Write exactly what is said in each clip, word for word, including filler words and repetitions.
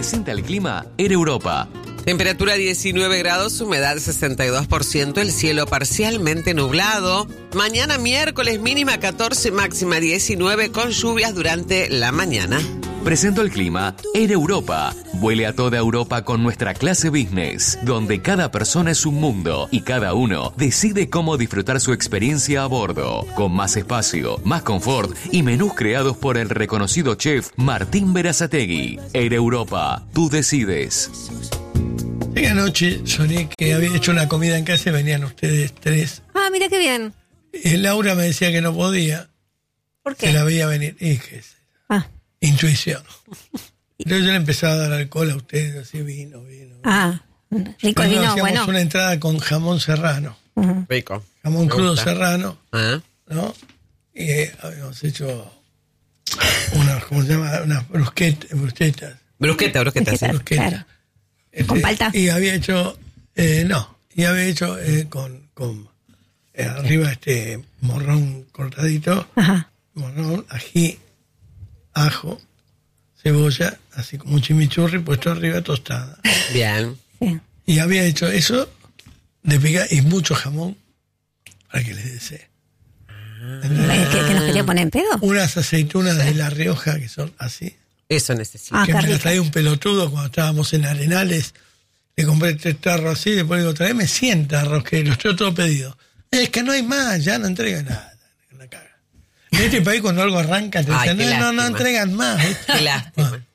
Presenta el clima Air Europa. Temperatura diecinueve grados, humedad sesenta y dos por ciento, el cielo parcialmente nublado. Mañana miércoles mínima catorce, máxima diecinueve con lluvias durante la mañana. Presento el clima Air Europa. Vuele a toda Europa con nuestra clase business, donde cada persona es un mundo y cada uno decide cómo disfrutar su experiencia a bordo, con más espacio, más confort y menús creados por el reconocido chef Martín Berazategui. Air Europa, tú decides. Sí, anoche soñé que había hecho una comida en casa y venían ustedes tres. Ah, mira qué bien. Y Laura me decía que no podía. ¿Por qué? Que la veía venir. Y dije, Ah, intuición. Entonces yo le empezaba a dar alcohol a ustedes, así vino, vino. ah, rico el Luego vino, hacíamos bueno. una entrada con jamón serrano. Ujú. Rico. Jamón Me crudo gusta. serrano, Ah, ¿no? Y eh, habíamos hecho unas, ¿cómo se llama? Unas brusquetas. brusquetas. Brusqueta, brusqueta, sí. Brusqueta. brusquetas. Claro. Este, ¿Con palta? Y había hecho, eh, no, y había hecho eh, con, con eh, arriba este morrón cortadito, Ajá. morrón, ají, ajo, cebolla, así como un chimichurri puesto arriba tostada. Bien. Sí. Y había hecho eso de picar y mucho jamón para que les desee. ¿Que, que nos quería poner en pedo? Unas aceitunas de La Rioja que son así. Eso necesito. Ah, que qué me las rico. traía un pelotudo cuando estábamos en Arenales. Le compré tres tarros así, después digo, tráeme cien tarros, que los tengo todo pedido. Es que no hay más, ya no entregan nada. La caga. En este país cuando algo arranca te Ay, dicen, qué no, no, no lástima. entregan más. ¿viste? Qué lástima. Bueno.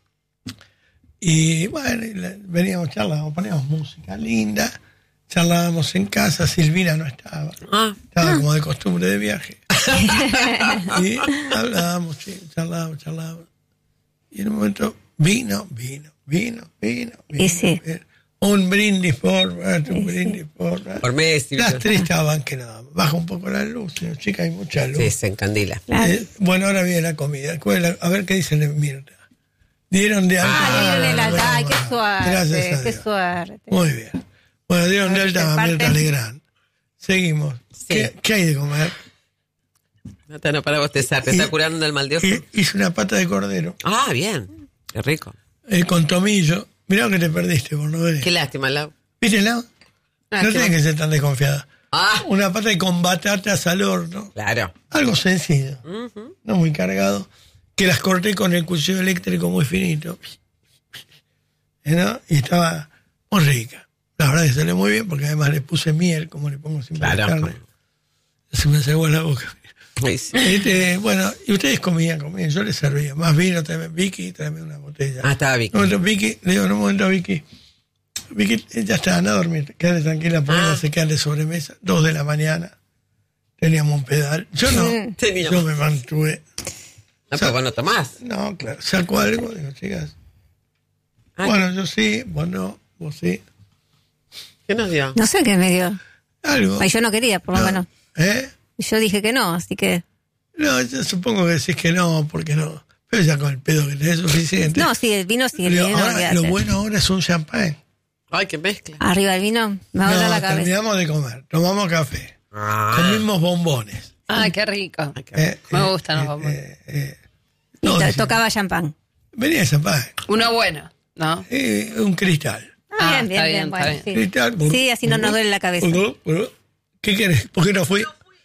Y bueno, y la- veníamos, charlábamos, poníamos música linda, charlábamos en casa, Silvina no estaba. Ah, Estaba como de costumbre de viaje. Y hablábamos, sí, charlábamos, charlábamos. Y en un momento vino, vino, vino, vino, vino. Ese. vino. Un brindis por, un brindis por. por Messi. Las tres estaban que nada, baja un poco la luz, señor, chica, hay mucha luz. Sí, se encandila. Claro. Eh, bueno, ahora viene la comida. ¿Cuál es la- A ver qué dicen en Mirta. Dieron de alta. Ah, le dieron el alta. bueno, Ay, qué bueno. suerte. Gracias a Qué Dios. suerte. Muy bien. Bueno, dieron de A ver, alta a ¿te Mirta parten? Legrand. Seguimos. Sí. ¿Qué, qué hay de comer? No, no para bostezar, te Y- está curando el mal de ojo. Y- hice una pata de cordero Ah, bien. Qué rico. eh, con tomillo. Mirá lo que te perdiste por no venir. Qué lástima, Lau. ¿Viste, Lau? No Lástima. tenés que ser tan desconfiada. Ah, Una pata con batatas al horno. claro. Algo sencillo. Ujú. No muy cargado. Que las corté con el cuchillo eléctrico muy finito. ¿No? Y estaba muy rica. La verdad que salió muy bien porque además le puse miel, como le pongo siempre a la Claro. carne. Se me cegó la boca. Ay, sí. Este, bueno, y ustedes comían, comían, yo les servía. Más vino, tráeme, Vicky, tráeme una botella. Ah, estaba Vicky. Un momento, Vicky, le digo, en un momento a Vicky, Vicky, eh, ya está, anda a dormir, quédate tranquila, porque Ah. ella se queda de sobremesa, dos de la mañana, teníamos un pedal. Yo no, Mm. Teníamos. yo me mantuve. No, pero vos no tomás. No, claro, saco algo, digo, chicas, Ah, bueno, yo sí, vos no, vos sí, ¿qué nos dio? No sé qué me dio. algo. Ay, yo no quería, por lo No. menos. ¿Eh? Yo dije que no, así que... No, yo supongo que decís que no, porque no, pero ya con el pedo que tenés es suficiente. No, sí, el vino sí, el Digo, vino, ahora, olvídate. lo bueno ahora es un champán. Ay, qué mezcla. Arriba del vino, me va a doler No, la cabeza. terminamos de comer, tomamos café, Ah. comimos bombones. Ay, qué rico. Ay, qué Eh, Me eh, gustan los eh, bombones. eh, eh, Y no, to- decía, tocaba champán. venía champán, Uno bueno, ¿no? eh, un cristal. Ah, Ah, bien, bien, está bien, bien, bueno, está sí. Cristal. Sí, así no nos duele la cabeza. ¿Qué querés? ¿Por qué no fui?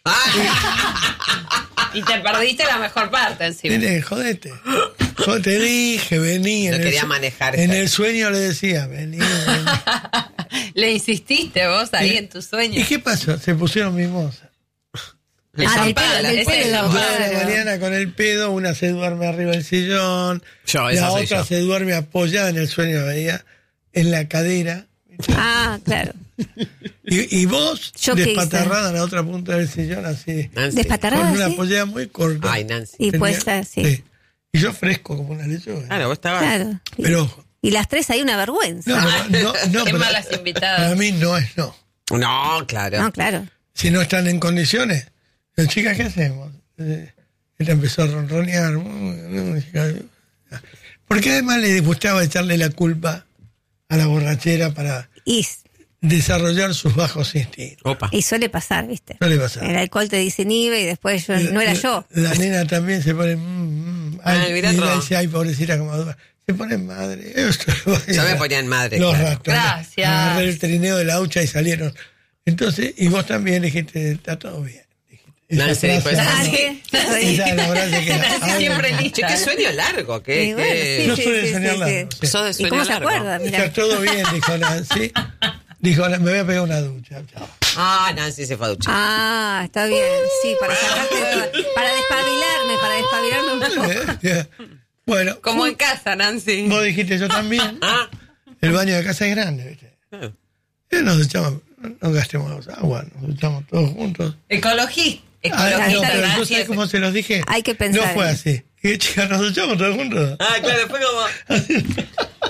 Y te perdiste la mejor parte encima. Mire, jodete. Yo te dije, vení. No en el quería su- manejar En esta- el sueño le decía, vení, vení. Le insististe vos ahí en tu sueño. ¿Y qué pasó? Se pusieron mimosas. El Ah, del champán, pedo, del ese es el pedo. Dos champán. de la Claro. mañana con el pedo, una se duerme arriba del sillón, Yo, esa la soy otra yo. se duerme apoyada en el sueño, veía, en la cadera. Ah, claro. Y, y vos, ¿Yo qué despatarrada en la otra punta del sillón, así, Nancy. Despatarrada. con una ¿sí? pollera muy corta. Ay, Nancy. Y Tenía- puesta, sí. Y yo fresco como una lechuga. Claro, vos estabas. Claro. Y- Pero ojo, Y las tres hay una vergüenza. no, pero no, no, Qué pero malas invitadas. para mí no es no. No, claro. No, claro. Si no están en condiciones, las chicas, ¿qué hacemos? Eh, ella empezó a ronronear. Porque además le gustaba echarle la culpa a la borrachera para Y, desarrollar sus bajos instintos. Opa. y suele pasar, ¿viste? No le pasa. El alcul te dice nive y después yo, no era yo. La nena también se pone, mm, mm, Ah, el y Viratro. le decía, ay, pobrecita, como duda. Se pone en madre. Yo me ponía en madre. Los claro. ratones. Gracias. Agarré el trineo de la hucha y salieron. Entonces, y vos también dijiste, está todo bien. Dijiste. Esa Nancy, frase, pues, ¿no? Nancy. Esa es la frase que la- Nancy ay, siempre ay, lista. Che, qué sueño largo. Qué, Y bueno, qué- sí, Yo sí, soy de sí, soñar sí, largo, sí. sí. Sos de ¿Y sueño cómo se largo. acuerda? Mira. Está todo bien, dijo Nancy. Dijo, me voy a pegar una ducha. Chao. Ah, Nancy se fue a duchar. Ah, está bien. Sí, para sacarte, para despabilarme, para despabilarme un poco. Bueno, Como ju- en casa, Nancy. vos dijiste yo también. Ah, El baño de casa es grande, ¿viste? Ah. Y nos duchamos, no gastemos agua, nos duchamos todos juntos. Ecologista. Ah, Ecologista. no, pero yo gracias. sé cómo se los dije. Hay que pensar No fue en- así. Y chicas, nos duchamos todos juntos. ah, claro, fue como.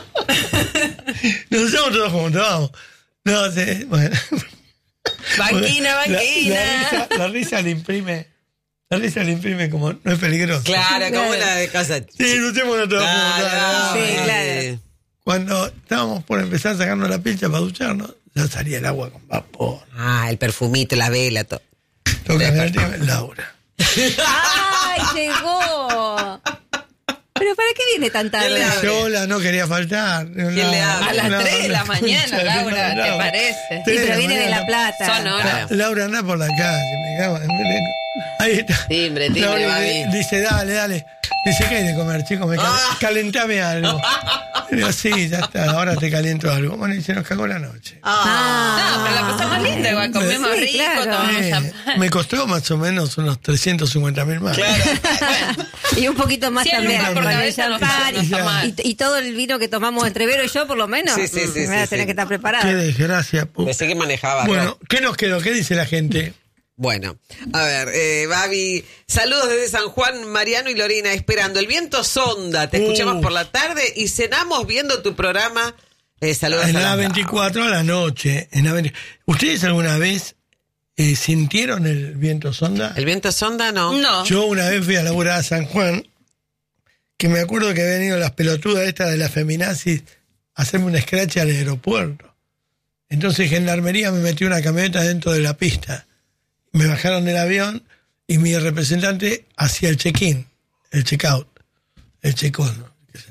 Nos duchamos todos juntos, vamos. No sé, bueno. Banquina, La- banquina. La, risa, la risa le imprime. La risa le imprime como no es peligroso. Claro, como una de casa. Sí, duchémonos todos Claro, juntos. dale, Sí, dale. claro. Cuando estábamos por empezar a sacarnos la pincha para ducharnos, ya salía el agua con vapor. Ah, el perfumito, la vela, todo. Toca el tema, Laura. ¡Ay, llegó! ¿Pero para qué viene tan ¿Quién le tarde? abre? Sola, no quería faltar. le abre? A las tres de la mañana, Laura, ¿te parece? Sí, Tres pero de viene de mañana. La Plata. Son horas. Laura anda por la calle, me cago en- Ahí está. Timbre, timbre, Laura Babi. di- dice, dale, dale. Dice, ¿qué hay de comer, chicos? Me cal- Ah. Calentame algo. Y digo, sí, ya está, ahora te caliento algo. Bueno, y se nos cagó la noche. Ah. No, pero la pasamos linda, igual comemos Sí, rico, claro. tomamos Eh, champán. me costó más o menos unos trescientos cincuenta mil más. Claro. Y un poquito más Cien también. lucas por con el cabeza no champán está- no está y- mal. y, y todo el vino que tomamos entre Vero y yo, por lo menos. Sí, sí, sí, me voy a sí, tener sí. que estar preparada. Qué desgracia. pu- Pensé que manejaba. Bueno, ¿no? ¿qué nos quedó? ¿Qué dice la gente? Bueno, a ver, eh, Babi, saludos desde San Juan, Mariano y Lorena, esperando. El viento sonda, te Uh. escuchamos por la tarde y cenamos viendo tu programa. Eh, saludos En a la las- veinticuatro a la noche. En la veinte ¿Ustedes alguna vez eh, sintieron el viento sonda? ¿El viento sonda no? No. Yo una vez fui a laburar a San Juan, que me acuerdo que habían ido las pelotudas estas de la feminazis a hacerme un scratch al aeropuerto. Entonces Gendarmería me metió una camioneta dentro de la pista. Me bajaron del avión y mi representante hacía el check-in, el check-out, el check-on. ¿no?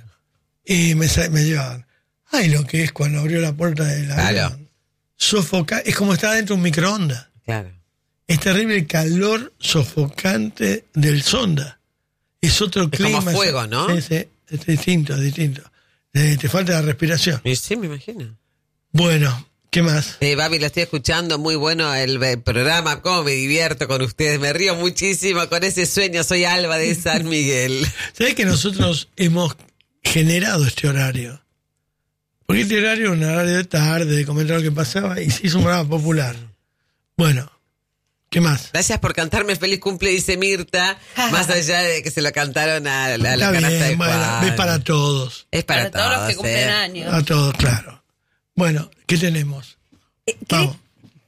Y me, sa- me llevaban. Ay, lo que es cuando abrió la puerta del avión. Claro. Sofoca, es como estar dentro de un microondas. Claro. Es terrible el calor sofocante del sonda. Es otro Es clima. como fuego, ¿no? Sí, sí, es distinto, es distinto. Eh, te falta la respiración. Y sí, me imagino. Bueno, ¿qué más? Eh, Babi, lo estoy escuchando, muy bueno el, eh, programa, cómo me divierto con ustedes, me río muchísimo con ese sueño, soy Alba de San Miguel. ¿Sabés que nosotros hemos generado este horario? Porque este horario es un horario de tarde, de comentar lo que pasaba, y se hizo un programa popular. Bueno, ¿qué más? Gracias por cantarme Feliz Cumple, dice Mirta, más allá de que se lo cantaron a la, a la Está canasta de bien, bueno, Juan. es para todos. Es para, Para todos los que todos, cumplen eh. años. A todos, claro. Bueno, ¿qué tenemos? ¿Qué? Vamos.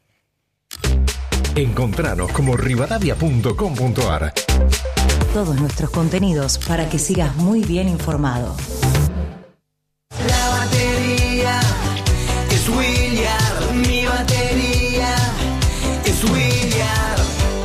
Encontranos como rivadavia punto com punto ar. Todos nuestros contenidos para que sigas muy bien informado. La batería es William, mi batería es William.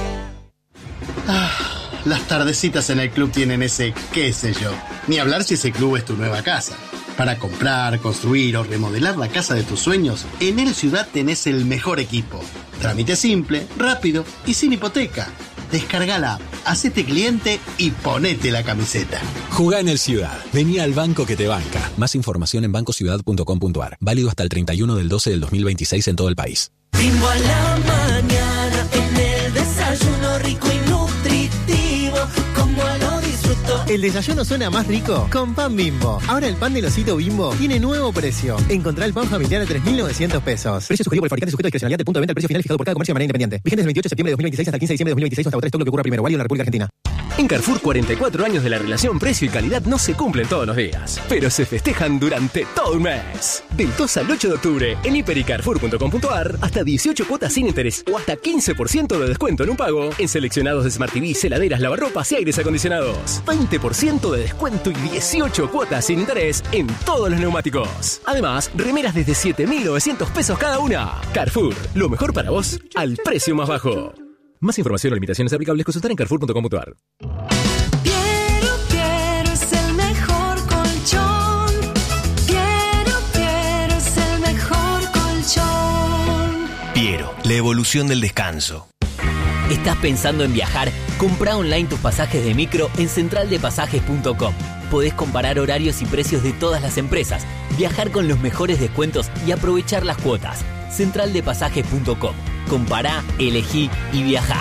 Las tardecitas en el club tienen ese qué sé yo. Ni hablar si ese club es tu nueva casa. Para comprar, construir o remodelar la casa de tus sueños, en El Ciudad tenés el mejor equipo. Trámite simple, rápido y sin hipoteca. Descarga la app, hacete cliente y ponete la camiseta. Jugá en El Ciudad. Vení al banco que te banca. Más información en banco ciudad punto com punto ar. Válido hasta el treinta y uno del doce del dos mil veintiséis en todo el país. Bimbo a la mañana, en el desayuno rico y nutritivo, como lo disfruto. El desayuno suena más rico con pan Bimbo. Ahora el pan del osito Bimbo tiene nuevo precio. Encontrá el pan familiar a tres mil novecientos pesos. Precio sugerido por el fabricante sujeto a discrecionalidad de punto de venta al precio final fijado por cada comercio de manera independiente. Vigente desde el veintiocho de septiembre de dos mil veintiséis hasta el quince de diciembre de dos mil veintiséis hasta agotar todo lo que ocurra primero. Válido en la República Argentina. En Carrefour, cuarenta y cuatro años de la relación precio y calidad no se cumplen todos los días, pero se festejan durante todo un mes. Del dos al ocho de octubre, en hiper y carrefour punto com punto ar, hasta dieciocho cuotas sin interés o hasta quince por ciento de descuento en un pago en seleccionados de Smart T V, heladeras, lavarropas y aires acondicionados. veinte por ciento de descuento y dieciocho cuotas sin interés en todos los neumáticos. Además, remeras desde siete mil novecientos pesos cada una. Carrefour, lo mejor para vos al precio más bajo. Más información o limitaciones aplicables consultar en carrefour punto com punto ar. Quiero, quiero la evolución del descanso. ¿Estás pensando en viajar? Comprá online tus pasajes de micro en central de pasajes punto com. Podés comparar horarios y precios de todas las empresas, viajar con los mejores descuentos y aprovechar las cuotas. central de pasajes punto com. Compará, elegí y viajá.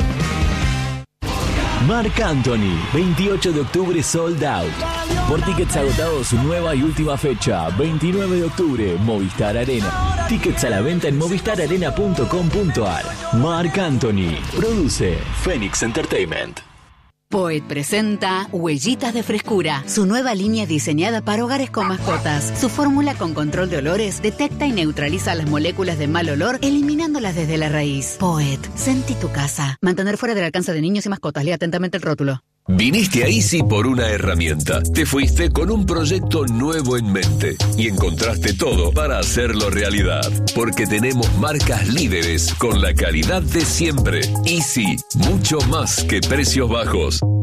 Marc Anthony, veintiocho de octubre sold out. Por tickets agotados, su nueva y última fecha, veintinueve de octubre, Movistar Arena. Tickets a la venta en movistar arena punto com punto ar. Marc Anthony, produce Phoenix Entertainment. Poet presenta Huellitas de Frescura, su nueva línea diseñada para hogares con mascotas. Su fórmula con control de olores detecta y neutraliza las moléculas de mal olor, eliminándolas desde la raíz. Poet, sentí tu casa. Mantener fuera del alcance de niños y mascotas. Lea atentamente el rótulo. Viniste a Easy por una herramienta. Te fuiste con un proyecto nuevo en mente y encontraste todo para hacerlo realidad. Porque tenemos marcas líderes con la calidad de siempre. Easy, mucho más que precios bajos.